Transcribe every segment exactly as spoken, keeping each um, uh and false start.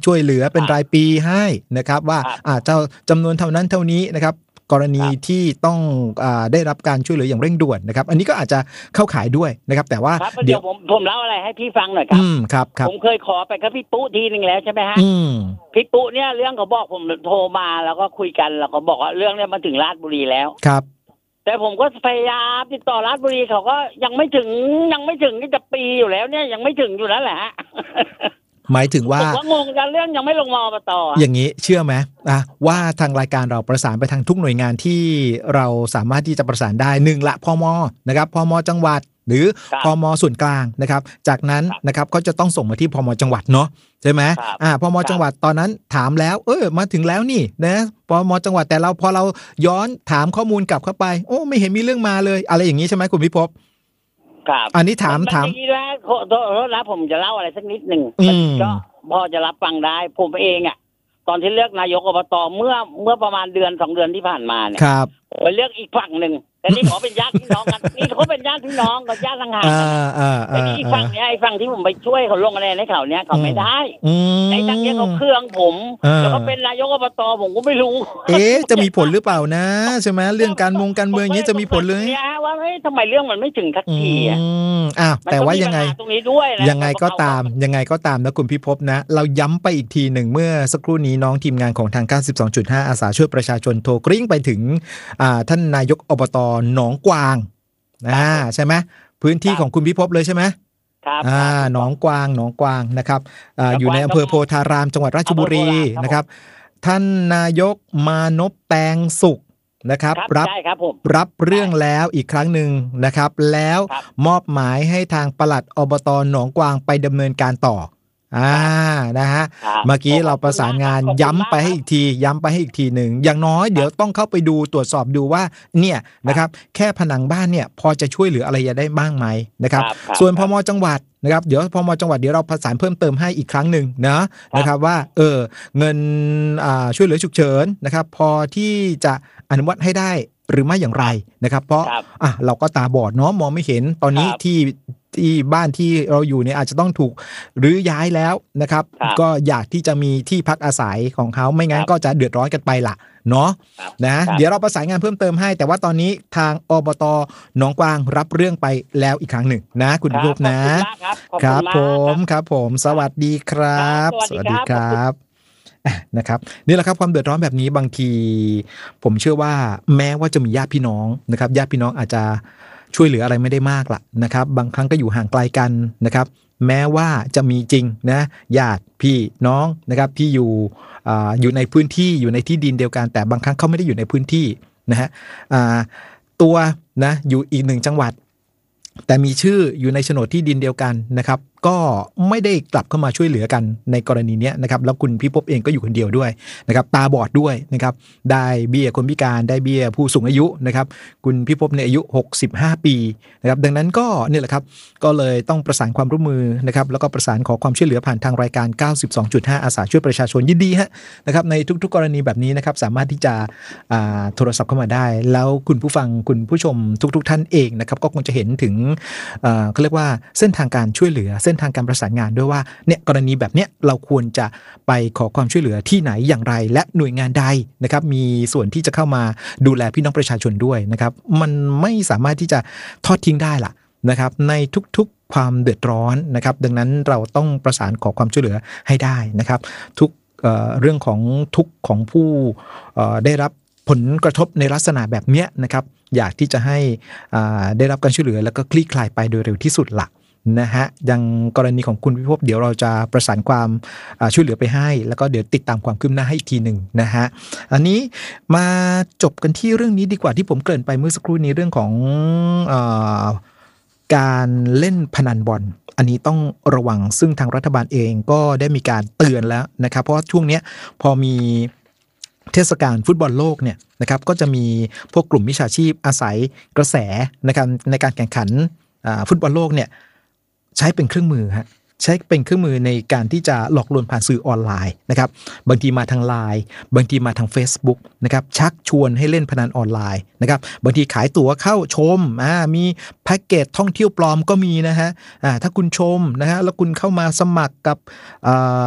ช่วยเหลือเป็นรายปีให้นะครับว่าอ่าเจ้าจำนวนเท่านั้นเท่านี้นะครับกรณีที่ต้องอ่าได้รับการช่วยเหลืออย่างเร่งด่วนนะครับอันนี้ก็อาจจะเข้าข่ายด้วยนะครับแต่ว่าเดี๋ยวผมผมเล่าอะไรให้พี่ฟังหน่อยครับอืมครับครับผมเคยขอไปกับพี่ปุ๊ทีนึงแล้วใช่ไหมฮะพี่ปุ๊เนี่ยเรื่องเขาบอกผมโทรมาแล้วก็คุยกันแล้วเขาบอกว่าเรื่องเนี้ยมาถึงราชบุรีแล้วครับแต่ผมก็พยายามติดต่อราชบุรีเขาก็ยังไม่ถึงยังไม่ถึงนี่จะปีอยู่แล้วเนี่ยยังไม่ถึงอยู่นั่นแหละฮะหมายถึงว่าผมก็งงกันเรื่องยังไม่ลงมาอบต. อย่างนี้เชื่อไหมอ่ะว่าทางรายการเราประสานไปทางทุกหน่วยงานที่เราสามารถที่จะประสานได้หนึ่งละพม.นะครับพม.จังหวัดหรือพม.ส่วนกลางนะครับจากนั้นนะครับก็จะต้องส่งมาที่พม.จังหวัดเนาะใช่ไหมอ่าพม.จังหวัดตอนนั้นถามแล้วเออมาถึงแล้วนี่นะพม.จังหวัดแต่เราพอเราย้อนถามข้อมูลกลับเข้าไปโอ้ไม่เห็นมีเรื่องมาเลยอะไรอย่างนี้ใช่ไหมคุณพิภพอันนี้ถามถามทีแรกโทษนะผมจะเล่าอะไรสักนิดหนึ่งก็พอจะรับฟังได้ผมเองอ่ะตอนที่เลือกนายกอบต.เมื่อเมื่อประมาณเดือนสองเดือนที่ผ่านมาเนี่ยไปเลือกอีกฝั่งหนึ่งแต่นี่ขอเป็นญาติพี่น้องกันนี่เขาเป็นญาติพี่น้องกับญาติห่างๆแต่นี่อีกฝั่งเนี้ยไอ้ฝั่งที่ผมไปช่วยเขาลงคะแนนให้เขาเนี้ยเขาไม่ได้ไอ้ทางเนี้ยเขาเครื่องผมแล้วก็เป็นนายกอบต.ผมก็ไม่รู้เอ๊ะจะมีผลหรือเปล่านะใช่ไหมเรื่องการมงการเมืองอย่างนี้จะมีผลเลยเนี่ยว่าเฮ้ยทำไมเรื่องมันไม่ถึงทักทีอ่ะอ้าวแต่ว่ายังไงตรงนี้ด้วยยังไงก็ตามยังไงก็ตามนะคุณพิภพนะเราย้ำไปอีกทีหนึ่งเมื่อสักครู่นี้น้องทีมงานของทาง เก้าสิบสองจุดห้า อาสาช่วยประชาชนโทรกริ้งไปถึงท่านนายกอบต.หนองกวางอ่าใช่ไหมพื้นที่ของคุณพิภพเลยใช่ไหมครับอ่าหนองกวางหนองกวางนะครับอ่าอยู่ในอำเภอโพธารามจังหวัดราชบุรีนะครับท่านนายกมานพแตงสุขนะครับรับรับเรื่องแล้วอีกครั้งหนึ่งนะครับแล้วมอบหมายให้ทางปลัดอบต.หนองกวางไปดำเนินการต่ออ่านะฮะเมื่อกี้เราประสานงานย้ำไปให้อีกทีย้ำไปให้อีกทีหนึ่งอย่างน้อยเดี๋ยวต้องเข้าไปดูตรวจสอบดูว่าเนี่ยนะครับแค่ผนังบ้านเนี่ยพอจะช่วยเหลืออะไรได้บ้างไหมนะครับส่วนพม.จังหวัดนะครับเดี๋ยวพม.จังหวัดเดี๋ยวเราประสานเพิ่มเติมให้อีกครั้งหนึ่งนะนะครับว่าเออเงินอ่าช่วยเหลือฉุกเฉินนะครับพอที่จะอนุมัติให้ได้หรือไม่อย่างไรนะครับเพราะอ่ะเราก็ตาบอดเนาะมองไม่เห็นตอนนี้ที่ที่บ้านที่เราอยู่เนี่ยอาจจะต้องถูกรื้อย้ายแล้วนะครับก็อยากที่จะมีที่พักอาศัยของเขาไม่งั้นก็จะเดือดร้อนกันไปล่ะเนาะนะเดี๋ยวเราประสานงานเพิ่มเติมให้แต่ว่าตอนนี้ทางอบต.หนองกวางรับเรื่องไปแล้วอีกครั้งหนึ่งนะคุณพิภพนะครับผมครับผมสวัสดีครับสวัสดีครับนะครับนี่แหละครับความเดือดร้อนแบบนี้บางทีผมเชื่อว่าแม้ว่าจะมีญาติพี่น้องนะครับญาติพี่น้องอาจจะช่วยเหลืออะไรไม่ได้มากล่ะนะครับบางครั้งก็อยู่ห่างไกลกันนะครับแม้ว่าจะมีจริงนะญาติพี่น้องนะครับที่อยู่อ่าอยู่ในพื้นที่อยู่ในที่ดินเดียวกันแต่บางครั้งเขาไม่ได้อยู่ในพื้นที่นะฮะอ่าตัวนะอยู่อีกหนึ่งจังหวัดแต่มีชื่ออยู่ในโฉนดที่ดินเดียวกันนะครับก็ไม่ได้กลับเข้ามาช่วยเหลือกันในกรณีนี้นะครับแล้วคุณพิภพเองก็อยู่คนเดียวด้วยนะครับตาบอดด้วยนะครับได้เบี้ยคนพิการได้เบี้ยผู้สูงอายุนะครับคุณพิภพในอายุหกสิบห้าปีนะครับดังนั้นก็นี่แหละครับก็เลยต้องประสานความร่วมมือนะครับแล้วก็ประสานขอความช่วยเหลือผ่านทางรายการ เก้าสิบสองจุดห้า อาสาช่วยประชาชนยินดีฮะนะครับในทุกๆกรณีแบบนี้นะครับสามารถที่จะโทรศัพท์เข้ามาได้แล้วคุณผู้ฟังคุณผู้ชมทุกๆท่านเองนะครับก็คงจะเห็นถึงเขาเรียกว่าเส้นทางการช่วยเหลือเส้นทางการประสานงานด้วยว่าเนี่ยกรณีแบบเนี้ยเราควรจะไปขอความช่วยเหลือที่ไหนอย่างไรและหน่วยงานใดนะครับมีส่วนที่จะเข้ามาดูแลพี่น้องประชาชนด้วยนะครับมันไม่สามารถที่จะทอดทิ้งได้ล่ะนะครับในทุกๆความเดือดร้อนนะครับดังนั้นเราต้องประสานขอความช่วยเหลือให้ได้นะครับทุก เอ่อ เรื่องของทุกของผู้ได้รับผลกระทบในลักษณะแบบนี้นะครับอยากที่จะให้ได้รับการช่วยเหลือแล้วก็คลี่คลายไปโดยเร็วที่สุดละนะฮะอย่างกรณีของคุณพิภพเดี๋ยวเราจะประสานความช่วยเหลือไปให้แล้วก็เดี๋ยวติดตามความคืบหน้าให้อีกทีหนึ่งนะฮะอันนี้มาจบกันที่เรื่องนี้ดีกว่าที่ผมเกริ่นไปเมื่อสักครู่นี้เรื่องของเอ่อการเล่นพนันบอลอันนี้ต้องระวังซึ่งทางรัฐบาลเองก็ได้มีการเตือนแล้วนะครับเพราะว่าช่วงนี้พอมีเทศกาลฟุตบอลโลกเนี่ยนะครับก็จะมีพวกกลุ่มมิจฉาชีพอาศัยกระแสนะครับในการแข่งขันฟุตบอลโลกเนี่ยใช้เป็นเครื่องมือฮะใช้เป็นเครื่องมือในการที่จะหลอกลวงผ่านสื่อออนไลน์นะครับบางทีมาทาง ไลน์ บางทีมาทาง Facebook นะครับชักชวนให้เล่นพนันออนไลน์นะครับบางทีขายตั๋วเข้าชมอ่ามีแพ็กเกจท่องเที่ยวปลอมก็มีนะฮะอ่าถ้าคุณชมนะฮะแล้วคุณเข้ามาสมัครกับอ่า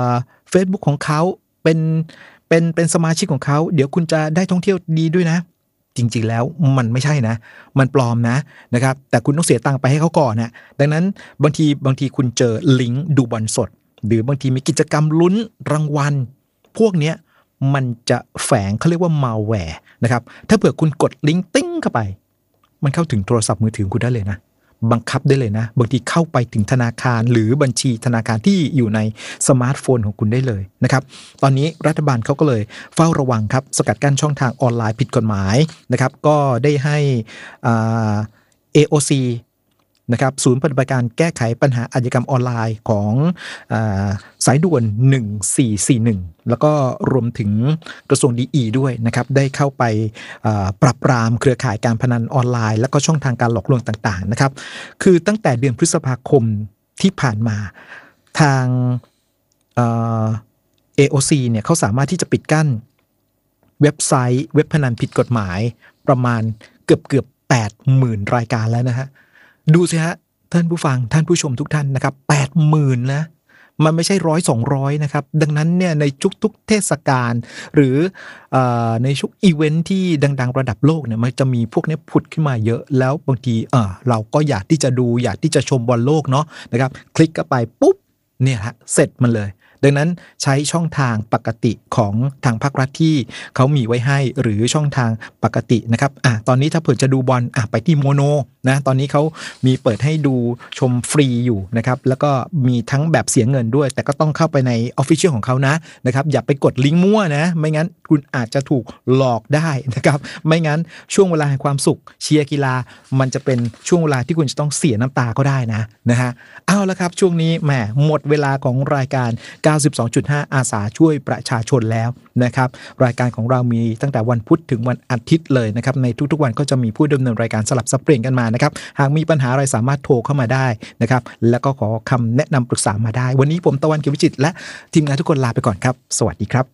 Facebook ของเขาเป็นเป็นเป็นสมาชิกของเขาเดี๋ยวคุณจะได้ท่องเที่ยวดีด้วยนะจริงๆแล้วมันไม่ใช่นะมันปลอมนะนะครับแต่คุณต้องเสียตังค์ไปให้เขาก่อนนะดังนั้นบางทีบางทีคุณเจอลิงก์ดูบอลสดหรือบางทีมีกิจกรรมลุ้นรางวัลพวกเนี้ยมันจะแฝงเขาเรียกว่ามัลแวร์นะครับถ้าเผื่อคุณกดลิงก์ติ้งเข้าไปมันเข้าถึงโทรศัพท์มือถือคุณได้เลยนะบังคับได้เลยนะบางทีเข้าไปถึงธนาคารหรือบัญชีธนาคารที่อยู่ในสมาร์ทโฟนของคุณได้เลยนะครับตอนนี้รัฐบาลเขาก็เลยเฝ้าระวังครับสกัดกั้นช่องทางออนไลน์ผิดกฎหมายนะครับก็ได้ให้อ่า เอ โอ ซี นะครับศูนย์ปฏิบัติการแก้ไขปัญหาอาชญากรรมออนไลน์ของอ่าสายด่วนหนึ่งสี่สี่หนึ่งแล้วก็รวมถึงกระทรวงดีอีด้วยนะครับได้เข้าไปปรับปรามเครือข่ายการพนันออนไลน์แล้วก็ช่องทางการหลอกลวงต่างๆนะครับคือตั้งแต่เดือนพฤษภาคมที่ผ่านมาทางเอ่อ เอ โอ ซี เนี่ยเขาสามารถที่จะปิดกั้นเว็บไซต์เว็บพนันผิดกฎหมายประมาณเกือบเกือบแปดหมื่นรายการแล้วนะฮะดูสิฮะท่านผู้ฟังท่านผู้ชมทุกท่านนะครับแปดหมื่นนะมันไม่ใช่ร้อยสองร้อยนะครับดังนั้นเนี่ยในทุกๆเทศกาลหรืออในชุกอีเวนท์ที่ดังๆระดับโลกเนี่ยมันจะมีพวกนี้ผุดขึ้นมาเยอะแล้วบางทีเออเราก็อยากที่จะดูอยากที่จะชมบอลโลกเนาะนะครับคลิกเข้าไปปุ๊บเนี่ยฮะเสร็จมันเลยดังนั้นใช้ช่องทางปกติของทางภาครัฐที่เขามีไว้ให้หรือช่องทางปกตินะครับอ่ะตอนนี้ถ้าเผื่อจะดูบอลอ่ะไปที่โมโนนะตอนนี้เขามีเปิดให้ดูชมฟรีอยู่นะครับแล้วก็มีทั้งแบบเสียเงินด้วยแต่ก็ต้องเข้าไปใน Official ของเขานะนะครับอย่าไปกดลิงก์มั่วนะไม่งั้นคุณอาจจะถูกหลอกได้นะครับไม่งั้นช่วงเวลาแห่งความสุขเชียร์กีฬามันจะเป็นช่วงเวลาที่คุณจะต้องเสียน้ำตาก็ได้นะนะฮะเอาละครับช่วงนี้แหมหมดเวลาของรายการเก้าสิบสองจุดห้า อาสาช่วยประชาชนแล้วนะครับรายการของเรามีตั้งแต่วันพุธถึงวันอาทิตย์เลยนะครับในทุกๆวันก็จะมีผู้ดำเนินรายการสลับสับเปลี่ยนกันมานะครับหากมีปัญหาอะไรสามารถโทรเข้ามาได้นะครับแล้วก็ขอคำแนะนำปรึกษามาได้วันนี้ผมตะวันเกียรติวิจิตรและทีมงานทุกคนลาไปก่อนครับสวัสดีครับ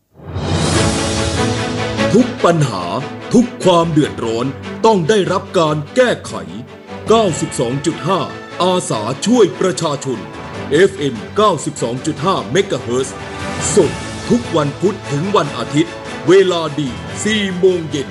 ทุกปัญหาทุกความเดือดร้อนต้องได้รับการแก้ไข เก้าสิบสองจุดห้า อาสาช่วยประชาชน เอฟ เอ็ม เก้าสิบสองจุดห้า เมกะเฮิรตซ์สดทุกวันพุธถึงวันอาทิตย์เวลาดี สี่โมงเย็น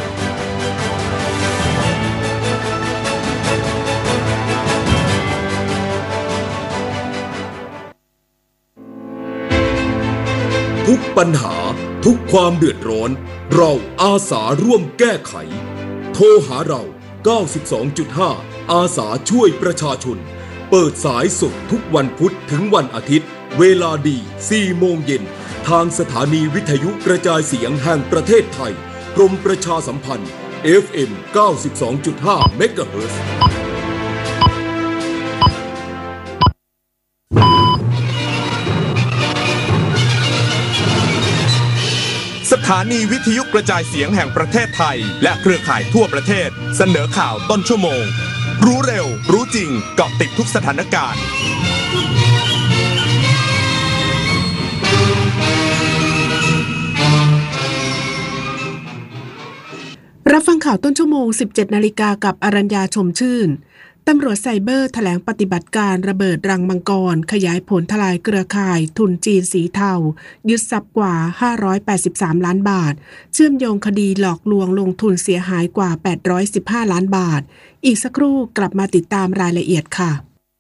ทุกปัญหาทุกความเดือดร้อนเราอาสาร่วมแก้ไขโทรหาเรา เก้าสิบสองจุดห้า อาสาช่วยประชาชนเปิดสายสดทุกวันพุธถึงวันอาทิตย์เวลาดี สี่โมงเย็นทางสถานีวิทยุกระจายเสียงแห่งประเทศไทยกรมประชาสัมพันธ์ เอฟ เอ็ม เก้าสิบสองจุดห้า เมกะเฮิรตซ์สถานีวิทยุกระจายเสียงแห่งประเทศไทยและเครือข่ายทั่วประเทศเสนอข่าวต้นชั่วโมงรู้เร็วรู้จริงเกาะติดทุกสถานการณ์รับฟังข่าวต้นชั่วโมง สิบเจ็ดนาฬิกากับอรัญญาชมชื่นตำรวจไซเบอร์แถลงปฏิบัติการระเบิดรังมังกรขยายผลทลายเครือข่ายทุนจีนสีเทายึดทรัพย์กว่าห้าร้อยแปดสิบสามล้านบาทเชื่อมโยงคดีหลอกลวงลงทุนเสียหายกว่าแปดร้อยสิบห้าล้านบาทอีกสักครู่กลับมาติดตามรายละเอียดค่ะ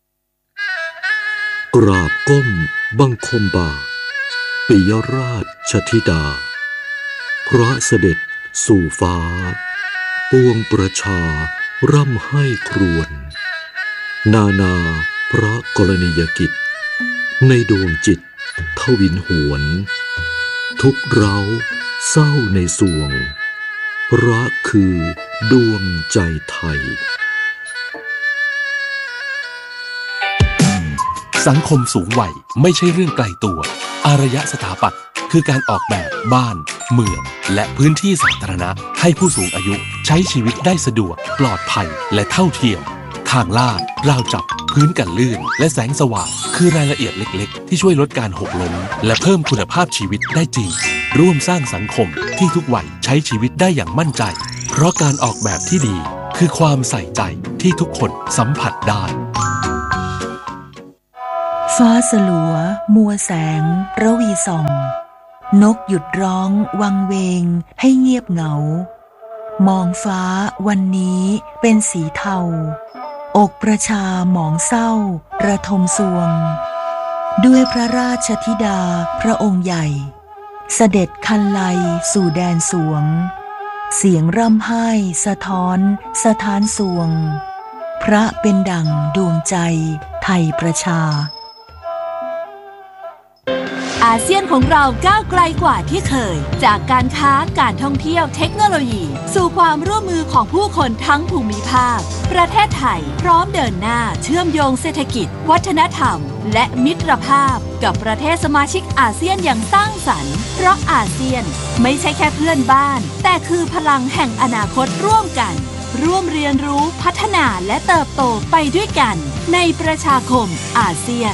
กราบก้มบังคมบาปิยราชธิดาพระเสด็จสู่ฟ้าปวงประชาร่ำให้ครวญนานาพระกรณียกิจในดวงจิตทวินหวนทุกเร้าเศร้าในสวงพระคือดวงใจไทยสังคมสูงวัยไม่ใช่เรื่องไกลตัวอารยสถาปัตย์คือการออกแบบบ้านเมืองและพื้นที่สาธารณะให้ผู้สูงอายุใช้ชีวิตได้สะดวกปลอดภัยและเท่าเทียมทางลาดราวจับพื้นกันลื่นและแสงสว่างคือรายละเอียดเล็กๆที่ช่วยลดการหกล้มและเพิ่มคุณภาพชีวิตได้จริงร่วมสร้างสังคมที่ทุกวัยใช้ชีวิตได้อย่างมั่นใจเพราะการออกแบบที่ดีคือความใส่ใจที่ทุกคนสัมผัสได้ฟ้าสลัวมัวแสงระวีส่องนกหยุดร้องวังเวงให้เงียบเหงามองฟ้าวันนี้เป็นสีเทาอกประชาหมองเศร้าระทมสวงด้วยพระราชธิดาพระองค์ใหญ่เสด็จคันไลสู่แดนสวงเสียงร่ำไห้สะท้อนสะท้านสวงพระเป็นดั่งดวงใจไทยประชาอาเซียนของเราก้าวไกลกว่าที่เคยจากการค้าการท่องเที่ยวเทคโนโลยีสู่ความร่วมมือของผู้คนทั้งภูมิภาคประเทศไทยพร้อมเดินหน้าเชื่อมโยงเศรษฐกิจวัฒนธรรมและมิตรภาพกับประเทศสมาชิกอาเซียนอย่างสร้างสรรค์เพราะอาเซียนไม่ใช่แค่เพื่อนบ้านแต่คือพลังแห่งอนาคตร่วมกันร่วมเรียนรู้พัฒนาและเติบโตไปด้วยกันในประชาคมอาเซียน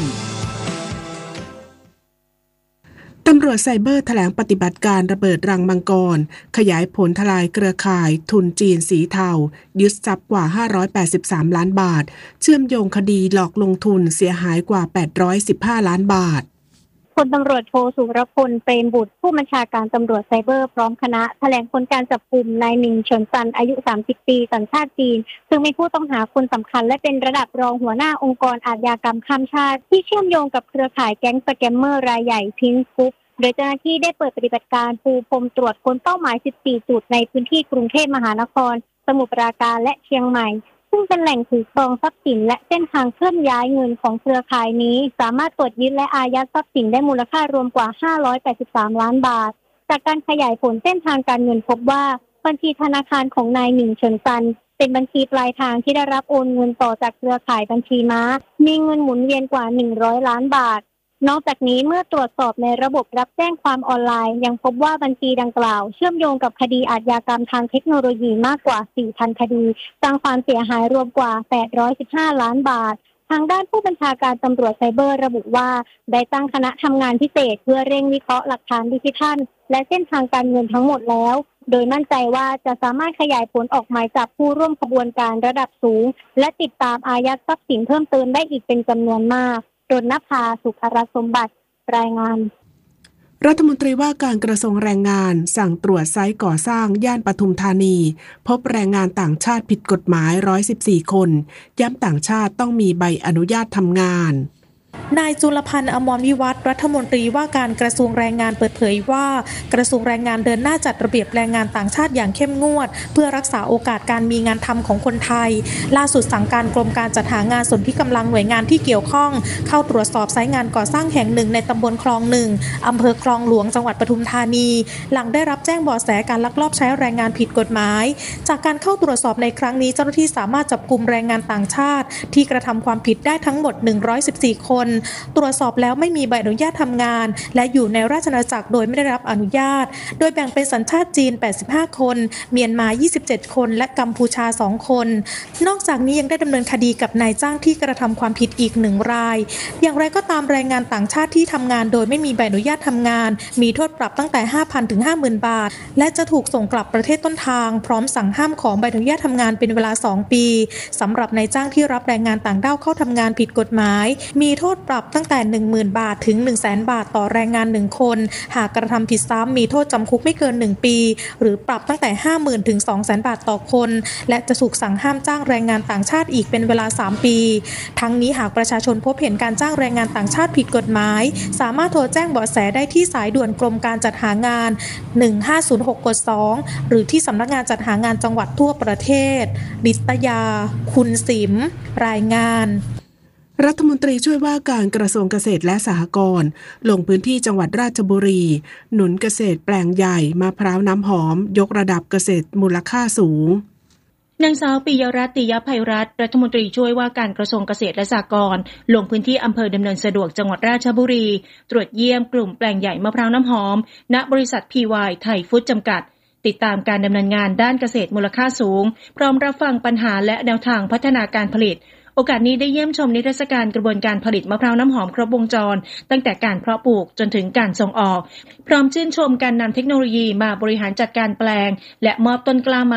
ตำรวจไซเบอร์แถลงปฏิบัติการระเบิดรังมังกรขยายผลทลายเครือข่ายทุนจีนสีเทายึดทรัพย์กว่าห้าร้อยแปดสิบสามล้านบาทเชื่อมโยงคดีหลอกลงทุนเสียหายกว่าแปดร้อยสิบห้าล้านบาทพลตำรวจโทสุรพลเปรมบุตรผู้บัญชาการตำรวจไซเบอร์พร้อมคณะแถลงผลการจับกุมนายหมิงเฉินซันอายุสามสิบปีสัญชาติจีนซึ่งเป็นผู้ต้องหาคนสำคัญและเป็นระดับรองหัวหน้าองค์กรอาชญากรรมข้ามชาติที่เชื่อมโยงกับเครือข่ายแก๊งสแกมเมอร์รายใหญ่พิงค์กรุ๊ปโดยเจ้าหน้าที่ได้เปิดปฏิบัติการปูพรมตรวจค้นเป้าหมายสิบสี่จุดในพื้นที่กรุงเทพมหานครสมุทรปราการและเชียงใหม่ซึ่งเป็นแหล่งถือครองทรัพย์สินและเส้นทางเคลื่อนย้ายเงินของเครือข่ายนี้สามารถตรวจยึดและอายัดทรัพย์สินได้มูลค่ารวมกว่าห้าร้อยแปดสิบสามล้านบาทจากการขยายผลเส้นทางการเงินพบว่าบัญชีธนาคารของนายหมิงเฉินซันเป็นบัญชีปลายทางที่ได้รับโอนเงินต่อจากเครือข่ายบัญชีม้ามีเงินหมุนเวียนกว่าหนึ่งร้อยล้านบาทนอกจากนี้เมื่อตรวจสอบในระบบรับแจ้งความออนไลน์ยังพบว่าบัญชีดังกล่าวเชื่อมโยงกับคดีอาชญากรรมทางเทคโนโลยีมากกว่า สี่พัน คดีสร้างความเสียหายรวมกว่าแปดร้อยสิบห้าล้านบาททางด้านผู้บัญชาการตำรวจไซเบอร์ระบุว่าได้ตั้งคณะทำงานพิเศษเพื่อเร่งวิเคราะห์หลักฐานดิจิทัลและเส้นทางการเงินทั้งหมดแล้วโดยมั่นใจว่าจะสามารถขยายผลออกหมายจับผู้ร่วมขบวนการระดับสูงและติดตามอายัดทรัพย์สินเพิ่มเติมได้อีกเป็นจำนวนมากดลนภา สุภรสมบัติรายงานรัฐมนตรีว่าการกระทรวงแรงงานสั่งตรวจไซต์ก่อสร้างย่านปทุมธานีพบแรงงานต่างชาติผิดกฎหมายหนึ่งร้อยสิบสี่คนย้ำต่างชาติต้องมีใบอนุญาตทำงานนายจุลพันธ์อมรวิวัฒน์รัฐมนตรีว่าการกระทรวงแรงงานเปิดเผยว่ากระทรวงแรงงานเดินหน้าจัดระเบียบแรงงานต่างชาติอย่างเข้มงวดเพื่อรักษาโอกาสการมีงานทำของคนไทยล่าสุดสั่งการกรมการจัดหางานส่วนที่กำลังหน่วยงานที่เกี่ยวข้องเข้าตรวจสอบไซต์งานก่อสร้างแห่งหนึ่งในตำบลคลองหนึ่งอำเภอคลองหลวงจังหวัดปทุมธานีหลังได้รับแจ้งเบาะแสการลักลอบใช้แรงงานผิดกฎหมายจากการเข้าตรวจสอบในครั้งนี้เจ้าหน้าที่สามารถจับกุมแรงงานต่างชาติที่กระทำความผิดได้ทั้งหมดหนึ่งร้อยสิบสี่คนตรวจสอบแล้วไม่มีใบอนุญาตทำงานและอยู่ในราชอาณาจักรโดยไม่ได้รับอนุญาตโดยแบ่งเป็นสัญชาติจีนแปดสิบห้าคนเมียนมายี่สิบเจ็ดคนและกัมพูชาสองคนนอกจากนี้ยังได้ดำเนินคดีกับนายจ้างที่กระทำความผิดอีกหนึ่งรายอย่างไรก็ตามแรงงานต่างชาติที่ทำงานโดยไม่มีใบอนุญาตทำงานมีโทษปรับตั้งแต่ ห้าพัน ถึง ห้าหมื่น บาทและจะถูกส่งกลับประเทศต้นทางพร้อมสั่งห้ามขอใบอนุญาตทำงานเป็นเวลาสองปีสำหรับนายจ้างที่รับแรงงานต่างด้าวเข้าทำงานผิดกฎหมายมีโทษปรับตั้งแต่ หนึ่งหมื่น บาทถึง หนึ่งแสน บาทต่อแรงงานหนึ่งคนหากกระทำผิดซ้ำมีโทษจำคุกไม่เกินหนึ่งปีหรือปรับตั้งแต่ ห้าหมื่น ถึง สองแสน บาทต่อคนและจะถูกสั่งห้ามจ้างแรงงานต่างชาติอีกเป็นเวลาสามปีทั้งนี้หากประชาชนพบเห็นการจ้างแรงงานต่างชาติผิดกฎหมายสามารถโทรแจ้งเบาะแสได้ที่สายด่วนกรมการจัดหางานหนึ่งห้าศูนย์หกกดสองหรือที่สำนักงานจัดหางานจังหวัดทั่วประเทศดิตยาคุณสิมรายงานรัฐมนตรีช่วยว่าการกระทรวงเกษตรและสหกรณ์ลงพื้นที่จังหวัดราชบุรีหนุนเกษตรแปลงใหญ่มะพร้าวน้ำหอมยกระดับเกษตรมูลค่าสูงนางสาวปิยรัตน์ ติยไพรัตน์รัฐมนตรีช่วยว่าการกระทรวงเกษตรและสหกรณ์ลงพื้นที่อำเภอดำเนินสะดวกจังหวัดราชบุรีตรวจเยี่ยมกลุ่มแปลงใหญ่มะพร้าวน้ำหอมณบริษัท พี วาย ไทยฟู้ดจำกัดติดตามการดำเนินงานด้านเกษตรมูลค่าสูงพร้อมรับฟังปัญหาและแนวทางพัฒนาการผลิตโอกาสนี้ได้เยี่ยมชมนิทรรศการกระบวนการผลิตมะพร้าวน้ำหอมครบวงจรตั้งแต่การเพาะปลูกจนถึงการส่งออกพร้อมชื่นชมการนำเทคโนโลยีมาบริหารจัดการแปลงและมอบต้นกล้าไม้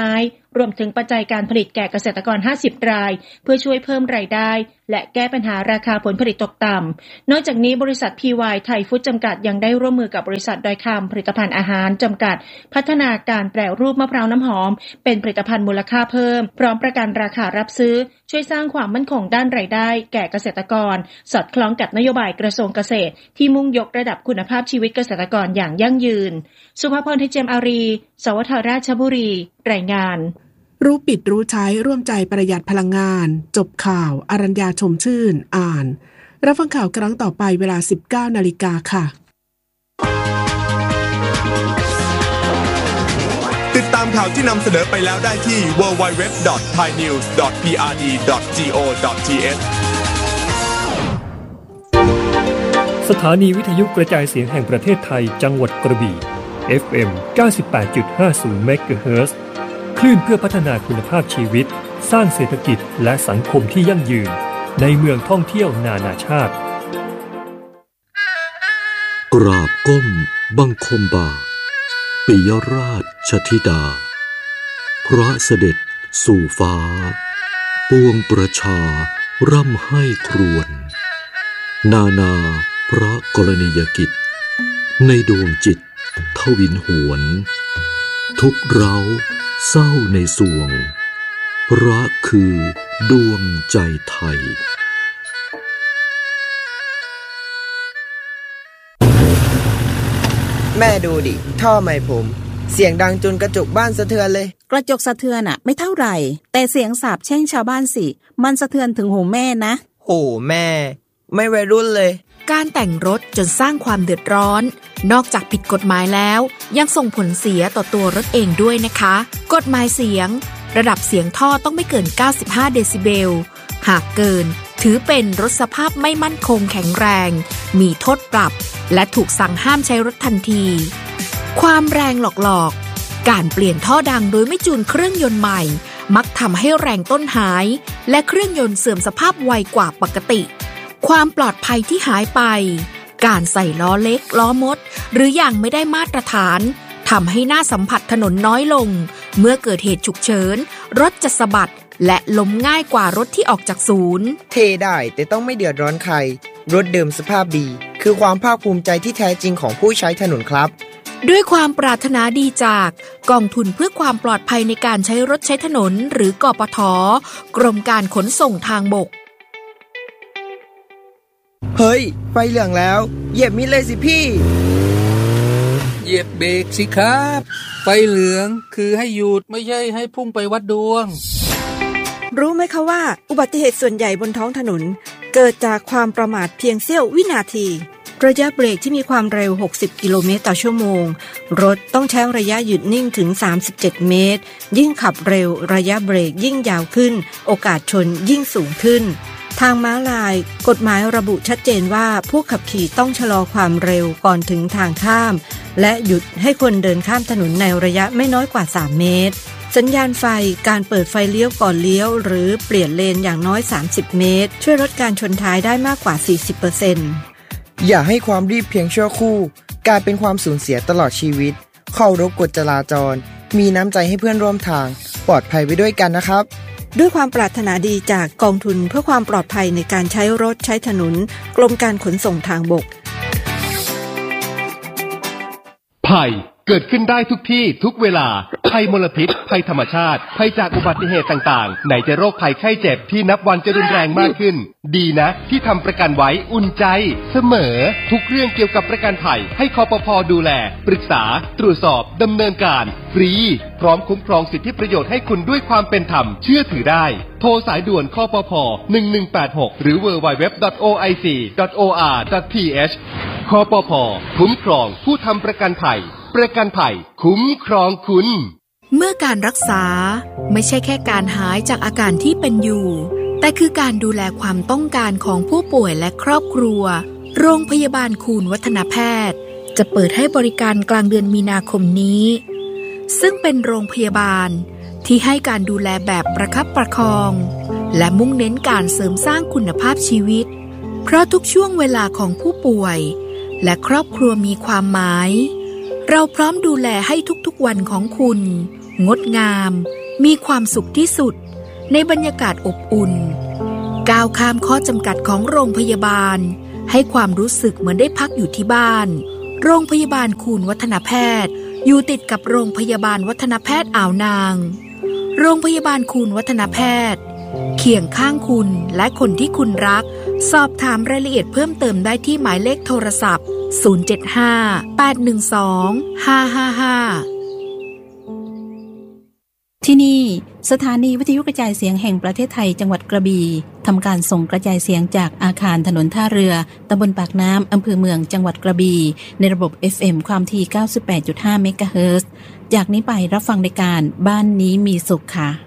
รวมถึงปัจจัยการผลิตแก่เกษตรกรห้าสิบรายเพื่อช่วยเพิ่มรายได้และแก้ปัญหาราคาผลผลิตตกต่ำนอกจากนี้บริษัท พี วาย ไทยฟู้ดจำกัดยังได้ร่วมมือกับบริษัทดอยคำผลิตภัณฑ์อาหารจำกัดพัฒนาการแปรรูปมะพร้าวน้ำหอมเป็นผลิตภัณฑ์มูลค่าเพิ่มพร้อมประกันราคารับซื้อช่วยสร้างความมั่นคงด้านรายได้แก่เกษตรกรสอดคล้องกับนโยบายกระทรวงเกษตรที่มุ่งยกระดับคุณภาพชีวิตเกษตรกรอย่างยั่งยืนสุภาพร เจมอารี สวท ราชบุรีรายงานรู้ปิดรู้ใช้ร่วมใจประหยัดพลังงานจบข่าวอรัญญาชมชื่นอ่านรับฟังข่าวครั้งต่อไปเวลา สิบเก้านาฬิกา ค่ะติดตามข่าวที่นำเสนอไปแล้วได้ที่ ดับเบิลยู ดับเบิลยู ดับเบิลยู ดอท ไทยนิวส์ ดอท พี อาร์ ดี ดอท จี โอ ดอท ที เอชสถานีวิทยุกระจายเสียงแห่งประเทศไทยจังหวัดกระบี่ เอฟ เอ็ม เก้าสิบแปดจุดห้าศูนย์ เมกะเฮิรตซ์ คลื่นเพื่อพัฒนาคุณภาพชีวิตสร้างเศรษฐกิจและสังคมที่ยั่งยืนในเมืองท่องเที่ยวนานาชาติกราบก้มบังคมบาทปิยราชธิดาพระเสด็จสู่ฟ้าปวงประชาร่ำให้ครวญนานาพระกรณียกิจในดวงจิตทวินหวนทุกเร้าเศร้าในสวงพระคือดวงใจไทยแม่ดูดิท่อไม้ผมเสียงดังจนกระจกบ้านสะเทือนเลยกระจกสะเทือนอะไม่เท่าไหร่แต่เสียงสาปแช่งชาวบ้านสิมันสะเทือนถึงหูแม่นะโอ้แม่ไม่วัยรุ่นเลยการแต่งรถจนสร้างความเดือดร้อนนอกจากผิดกฎหมายแล้วยังส่งผลเสียต่อตัวรถเองด้วยนะคะกฎหมายเสียงระดับเสียงท่อต้องไม่เกินเก้าสิบห้าเดซิเบลหากเกินถือเป็นรถสภาพไม่มั่นคงแข็งแรงมีโทษปรับและถูกสั่งห้ามใช้รถทันทีความแรงหลอกๆการเปลี่ยนท่อดังโดยไม่จูนเครื่องยนต์ใหม่มักทำให้แรงต้นหายและเครื่องยนต์เสื่อมสภาพไวกว่าปกติความปลอดภัยที่หายไปการใส่ล้อเล็กล้อมดหรืออย่างไม่ได้มาตรฐานทำให้หน้าสัมผัสถนนน้อยลงเมื่อเกิดเหตุฉุกเฉินรถจะสะบัดและล้มง่ายกว่ารถที่ออกจากศูนย์เทได้แต่ต้องไม่เดือดร้อนใครรถเดิมสภาพดีคือความภาคภูมิใจที่แท้จริงของผู้ใช้ถนนครับด้วยความปรารถนาดีจากกองทุนเพื่อความปลอดภัยในการใช้รถใช้ถนนหรือกปท.กรมการขนส่งทางบกเฮ้ยไฟเหลืองแล้วเหยียบมิดเลยสิพี่เหยียบเบรกสิครับไฟเหลืองคือให้หยุดไม่ใช่ให้พุ่งไปวัดดวงรู้ไหมคะว่าอุบัติเหตุส่วนใหญ่บนท้องถนนเกิดจากความประมาทเพียงเสี้ยววินาทีระยะเบรกที่มีความเร็วหกสิบกิโลเมตรต่อชั่วโมงรถต้องใช้ระยะหยุดนิ่งถึงสามสิบเจ็ดเมตรยิ่งขับเร็วระยะเบรกยิ่งยาวขึ้นโอกาสชนยิ่งสูงขึ้นทางม้าลายกฎหมายระบุชัดเจนว่าผู้ขับขี่ต้องชะลอความเร็วก่อนถึงทางข้ามและหยุดให้คนเดินข้ามถนนในระยะไม่น้อยกว่าสามเมตรสัญญาณไฟการเปิดไฟเลี้ยวก่อนเลี้ยวหรือเปลี่ยนเลนอย่างน้อยสามสิบเมตรช่วยลดการชนท้ายได้มากกว่า สี่สิบเปอร์เซ็นต์อย่าให้ความรีบเพียงชั่วครู่กลายเป็นความสูญเสียตลอดชีวิตเคารพกฎจราจรมีน้ำใจให้เพื่อนร่วมทางปลอดภัยไปด้วยกันนะครับด้วยความปรารถนาดีจากกองทุนเพื่อความปลอดภัยในการใช้รถใช้ถนนกรมการขนส่งทางบกภัยเกิดขึ้นได้ทุกที่ทุกเวลาภัยมลพิษภัยธรรมชาติภัยจากอุบัติเหตุต่างๆไหนจะโรคภัยไข้เจ็บที่นับวันจะรุนแรงมากขึ้นดีนะที่ทำประกันไว้อุ่นใจเสมอทุกเรื่องเกี่ยวกับประกันภัยให้คปภ.ดูแลปรึกษาตรวจสอบดำเนินการฟรีพร้อมคุ้มครองสิทธิประโยชน์ให้คุณด้วยความเป็นธรรมเชื่อถือได้โทรสายด่วนคปภ.หนึ่งหนึ่งแปดหกหรือ ดับเบิลยู ดับเบิลยู ดับเบิลยู ดอท โอ ไอ ซี ดอท โอ อาร์ ดอท ที เอช คปภ.คุ้มครองผู้ทำประกันภัยประกันภัยคุ้มครองคุณเมื่อการรักษาไม่ใช่แค่การหายจากอาการที่เป็นอยู่แต่คือการดูแลความต้องการของผู้ป่วยและครอบครัวโรงพยาบาลคูณวัฒนแพทย์จะเปิดให้บริการกลางเดือนมีนาคมนี้ซึ่งเป็นโรงพยาบาลที่ให้การดูแลแบบประคับประคองและมุ่งเน้นการเสริมสร้างคุณภาพชีวิตเพราะทุกช่วงเวลาของผู้ป่วยและครอบครัวมีความหมายเราพร้อมดูแลให้ทุกๆวันของคุณงดงามมีความสุขที่สุดในบรรยากาศอบอุ่นก้าวข้ามข้อจำกัดของโรงพยาบาลให้ความรู้สึกเหมือนได้พักอยู่ที่บ้านโรงพยาบาลคูณวัฒนแพทย์อยู่ติดกับโรงพยาบาลวัฒนแพทย์อ่าวนางโรงพยาบาลคูณวัฒนแพทย์เคียงข้างคุณและคนที่คุณรักสอบถามรายละเอียดเพิ่มเติมได้ที่หมายเลขโทรศัพท์ศูนย์ เจ็ด ห้า แปด หนึ่ง สอง ห้า ห้า ห้าที่นี่สถานีวิทยุกระจายเสียงแห่งประเทศไทยจังหวัดกระบี่ทำการส่งกระจายเสียงจากอาคารถนนท่าเรือตำบลปากน้ำอำเภอเมืองจังหวัดกระบี่ในระบบ เอฟ เอ็ม ความถี่ เก้าสิบแปดจุดห้า เมกะเฮิรตซ์จากนี้ไปรับฟังรายการบ้านนี้มีสุขค่ะ